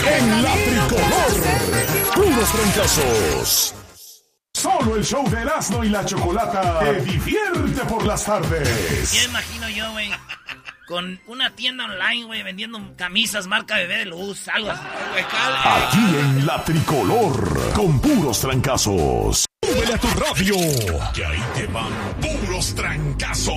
en la tricolor. Puros trancazos. Solo el show de Erasmo y la Chocolata te divierte por las tardes. Ya imagino yo, güey, con una tienda online, güey, vendiendo camisas marca Bebé de Luz, algo así. Aquí en la tricolor, con puros trancazos. Súbele a tu radio, que ahí te van puros trancazos.